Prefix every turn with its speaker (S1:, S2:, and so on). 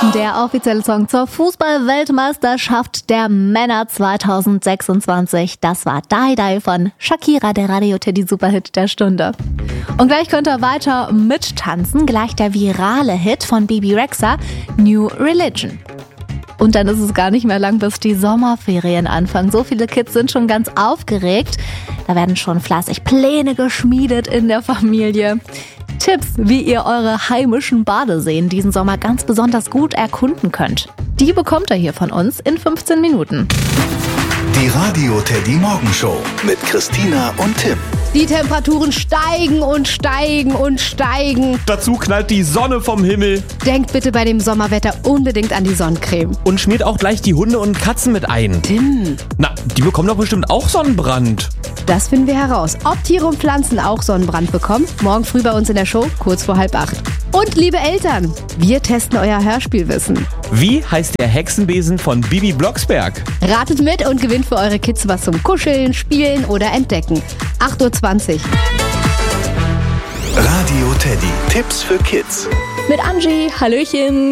S1: Der offizielle Song zur Fußball-Weltmeisterschaft der Männer 2026. Das war Die Die von Shakira, der Radio-Teddy-Superhit der Stunde. Und gleich könnt ihr weiter mittanzen. Gleich der virale Hit von Bebe Rexha, New Religion. Und dann ist es gar nicht mehr lang, bis die Sommerferien anfangen. So viele Kids sind schon ganz aufgeregt. Da werden schon fleißig Pläne geschmiedet in der Familie. Tipps, wie ihr eure heimischen Badeseen diesen Sommer ganz besonders gut erkunden könnt. Die bekommt ihr hier von uns in 15 Minuten.
S2: Die Radio-Teddy Morgenshow mit Christina und Tim.
S3: Die Temperaturen steigen und steigen und steigen.
S4: Dazu knallt die Sonne vom Himmel.
S3: Denkt bitte bei dem Sommerwetter unbedingt an die Sonnencreme.
S4: Und schmiert auch gleich die Hunde und Katzen mit ein.
S3: Tim,
S4: Na, die bekommen doch bestimmt auch Sonnenbrand.
S3: das finden wir heraus. Ob Tiere und Pflanzen auch Sonnenbrand bekommen? Morgen früh bei uns in der Show, kurz vor 7:30. Und liebe Eltern, wir testen euer Hörspielwissen.
S4: Wie heißt der Hexenbesen von Bibi Blocksberg?
S3: Ratet mit und gewinnt für eure Kids was zum Kuscheln, Spielen oder Entdecken. 8:20 Uhr.
S2: Radio Teddy. Tipps für Kids.
S1: Mit Angie, Hallöchen.